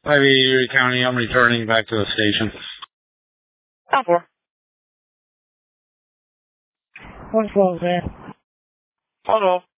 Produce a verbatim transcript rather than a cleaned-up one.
five eighty Erie County, I'm returning back to the station. Stop for. one twelve, man. Hello.